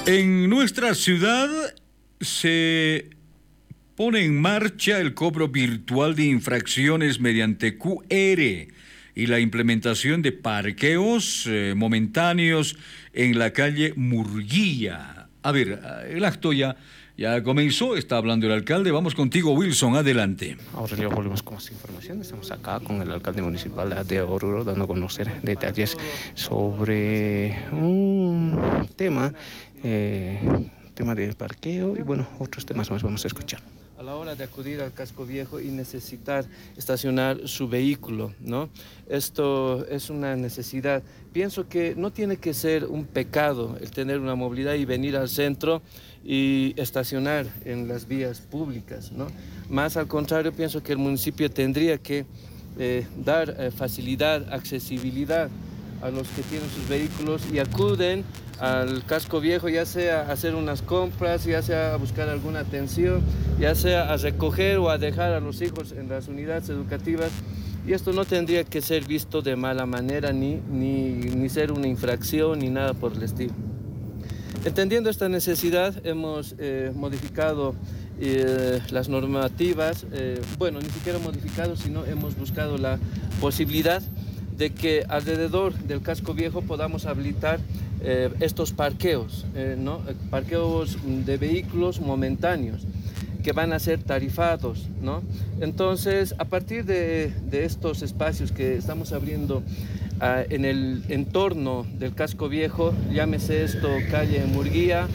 En nuestra ciudad se pone en marcha el cobro virtual de infracciones mediante QR y la implementación de parqueos momentáneos en la calle Murguía. A ver, el acto ya comenzó, está hablando el alcalde. Vamos contigo, Wilson, adelante. Aurelio, volvemos con más información. Estamos acá con el alcalde municipal de Oruro dando a conocer detalles sobre un tema de parqueo y bueno, otros temas más vamos a escuchar. A la hora de acudir al casco viejo y necesitar estacionar su vehículo, ¿no? Esto es una necesidad. Pienso que no tiene que ser un pecado el tener una movilidad y venir al centro y estacionar en las vías públicas, ¿no? Más al contrario, pienso que el municipio tendría que dar facilidad, accesibilidad a los que tienen sus vehículos y acuden al casco viejo, ya sea a hacer unas compras, ya sea a buscar alguna atención, ya sea a recoger o a dejar a los hijos en las unidades educativas. Y esto no tendría que ser visto de mala manera, ni ser una infracción, ni nada por el estilo. Entendiendo esta necesidad, hemos modificado las normativas, ni siquiera modificado, sino hemos buscado la posibilidad de que alrededor del casco viejo podamos habilitar estos parqueos, parqueos de vehículos momentáneos que van a ser tarifados, ¿no? Entonces, a partir de estos espacios que estamos abriendo en el entorno del casco viejo, llámese esto calle Murguía,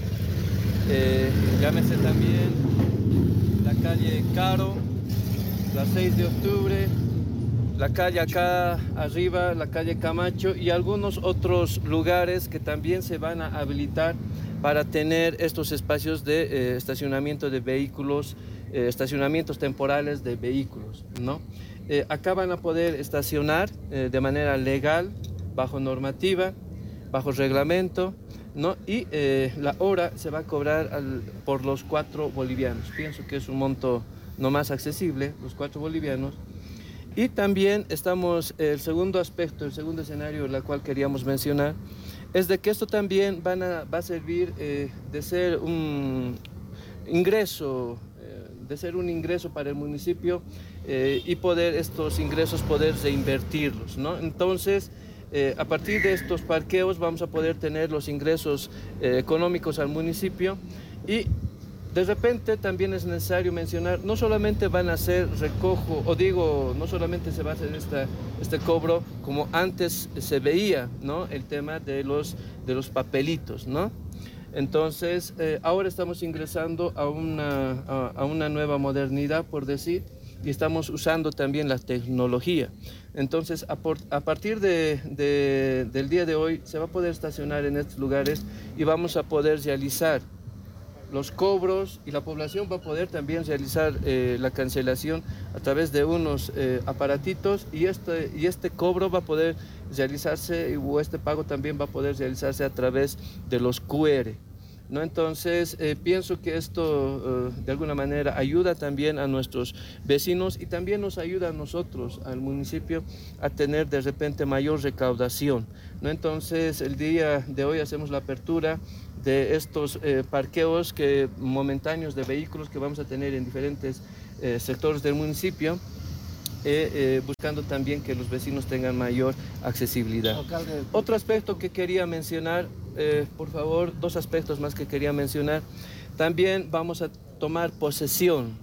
llámese también la calle Caro, la 6 de octubre, la calle acá arriba, la calle Camacho y algunos otros lugares que también se van a habilitar para tener estos espacios de estacionamiento de vehículos, estacionamientos temporales de vehículos, ¿no? Acá van a poder estacionar de manera legal, bajo normativa, bajo reglamento, ¿no? Y la hora se va a cobrar por los 4 bolivianos. Pienso que es un monto no más accesible, los 4 bolivianos. Y también el segundo aspecto, el segundo escenario, el cual queríamos mencionar, es de que esto también va a servir de ser un ingreso, para el municipio y estos ingresos poder reinvertirlos, ¿no? Entonces, a partir de estos parqueos vamos a poder tener los ingresos económicos al municipio y de repente también es necesario mencionar, no solamente van a hacer no solamente se va a hacer este cobro como antes se veía, ¿no? El tema de los papelitos, ¿no? Entonces, ahora estamos ingresando a una nueva modernidad, por decir, y estamos usando también la tecnología. Entonces, a partir del día de hoy, se va a poder estacionar en estos lugares y vamos a poder realizar los cobros y la población va a poder también realizar la cancelación a través de unos aparatitos y este cobro va a poder realizarse o este pago también va a poder realizarse a través de los QR, ¿no? Entonces, pienso que esto de alguna manera ayuda también a nuestros vecinos y también nos ayuda a nosotros, al municipio, a tener de repente mayor recaudación, ¿no? Entonces, el día de hoy hacemos la apertura de estos parqueos momentáneos de vehículos que vamos a tener en diferentes sectores del municipio, buscando también que los vecinos tengan mayor accesibilidad. Alcalde. Otro aspecto que quería mencionar, por favor, 2 aspectos más que quería mencionar. También vamos a tomar posesión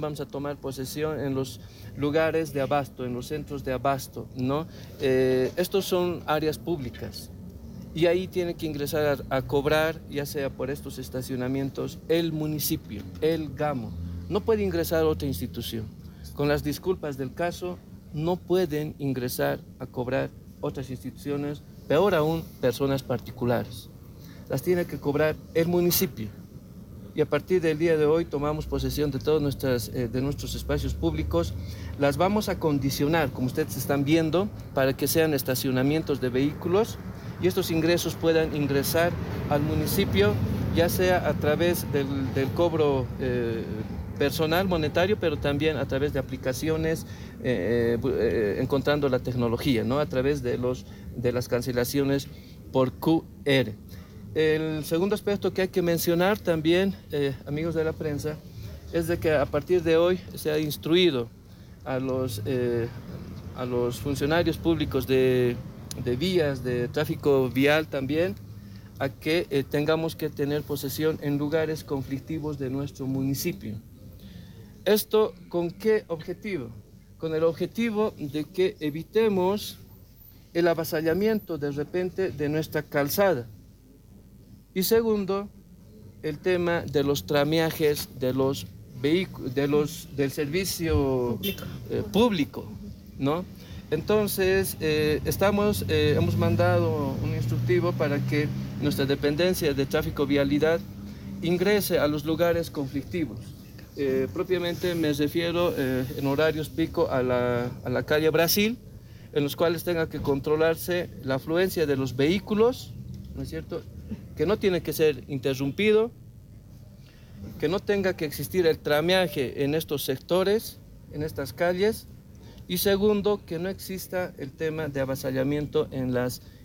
en los lugares de abasto, en los centros de abasto, ¿no? Estos son áreas públicas y ahí tiene que ingresar a cobrar, ya sea por estos estacionamientos, el municipio, el GAMO. No puede ingresar otra institución. Con las disculpas del caso, no pueden ingresar a cobrar otras instituciones, peor aún, personas particulares. Las tiene que cobrar el municipio. Y a partir del día de hoy tomamos posesión de todos nuestros espacios públicos. Las vamos a condicionar, como ustedes están viendo, para que sean estacionamientos de vehículos y estos ingresos puedan ingresar al municipio, ya sea a través del cobro personal, monetario, pero también a través de aplicaciones, encontrando la tecnología, ¿no? A través de las cancelaciones por QR. El segundo aspecto que hay que mencionar también, amigos de la prensa, es de que a partir de hoy se ha instruido a los funcionarios públicos de vías, de tráfico vial también, a que tengamos que tener posesión en lugares conflictivos de nuestro municipio. ¿Esto con qué objetivo? Con el objetivo de que evitemos el avasallamiento de repente de nuestra calzada. Y segundo, el tema de los trameajes de los vehículos, del servicio público, ¿no? Entonces, hemos mandado un instructivo para que nuestra dependencia de tráfico vialidad ingrese a los lugares conflictivos. Propiamente me refiero en horarios pico a la calle Brasil, en los cuales tenga que controlarse la afluencia de los vehículos, ¿no es cierto?, que no tiene que ser interrumpido, que no tenga que existir el trameaje en estos sectores, en estas calles, y segundo, que no exista el tema de avasallamiento en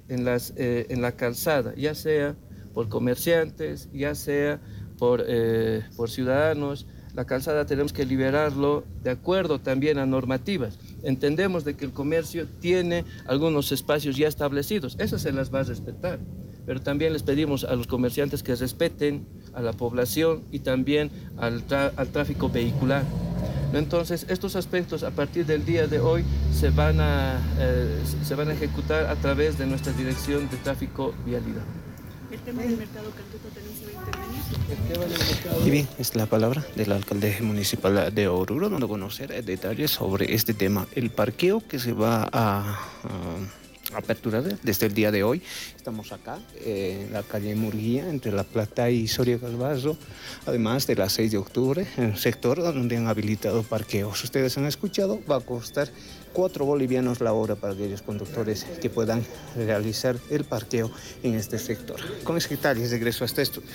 la calzada, ya sea por comerciantes, ya sea por ciudadanos. La calzada tenemos que liberarlo de acuerdo también a normativas. Entendemos de que el comercio tiene algunos espacios ya establecidos, eso se las va a respetar, pero también les pedimos a los comerciantes que respeten a la población y también al tráfico vehicular. Entonces, estos aspectos a partir del día de hoy se van a ejecutar a través de nuestra Dirección de Tráfico Vialidad. ¿El tema del mercado Cantuto también se va a intervenir? Y bien, es la palabra del alcalde municipal de Oruro, dando a conocer detalles sobre este tema. El parqueo que se va a aperturar desde el día de hoy. Estamos acá en la calle Murguía, entre La Plata y Soria Calvazo, además de la 6 de octubre, en el sector donde han habilitado parqueos. Ustedes han escuchado, va a costar 4 bolivianos la hora para aquellos conductores que puedan realizar el parqueo en este sector. Con esos detalles, regreso a este estudio.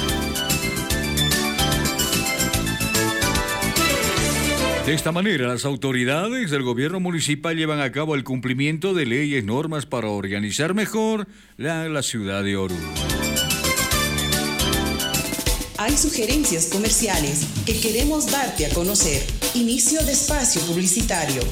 De esta manera, las autoridades del gobierno municipal llevan a cabo el cumplimiento de leyes y normas para organizar mejor la ciudad de Oruro. Hay sugerencias comerciales que queremos darte a conocer. Inicio de espacio publicitario.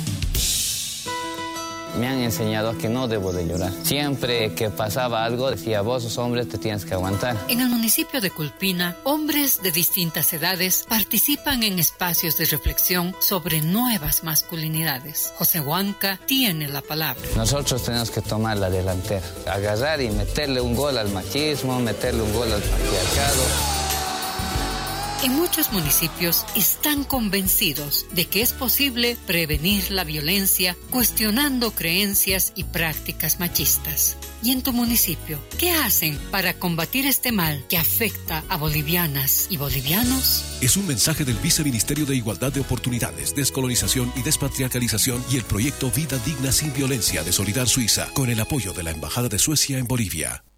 Me han enseñado que no debo de llorar. Siempre que pasaba algo, decía, vos sos hombre, te tienes que aguantar. En el municipio de Culpina, hombres de distintas edades participan en espacios de reflexión sobre nuevas masculinidades. José Huanca tiene la palabra. Nosotros tenemos que tomar la delantera, agarrar y meterle un gol al machismo, meterle un gol al patriarcado. En muchos municipios están convencidos de que es posible prevenir la violencia cuestionando creencias y prácticas machistas. ¿Y en tu municipio, qué hacen para combatir este mal que afecta a bolivianas y bolivianos? Es un mensaje del Viceministerio de Igualdad de Oportunidades, Descolonización y Despatriarcalización y el proyecto Vida Digna Sin Violencia de Solidar Suiza, con el apoyo de la Embajada de Suecia en Bolivia.